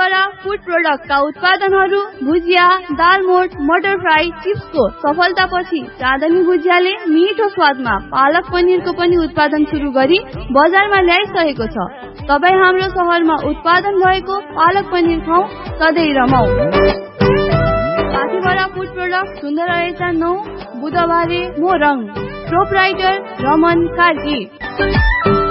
साथीबाट food प्रोडक्टका उत्पादनहरू भुजिया, दालमोट, मटर fry, चिप्सको सफलतापछि चाँदनी भुजियाले मिठो स्वादमा पालक पनिरको पनि उत्पादन सुरु गरी बजारमा ल्याइसकेको छ। तपाईँ हाम्रो शहरमा उत्पादन भएको पालक पनिर खाऊ, सधैँ रमाऊ। साथीबाट फूड प्रोडक्ट सुन्दर रहेछ 9 बुधबारे मोरङ, प्रोपराइटर रमन कार्की।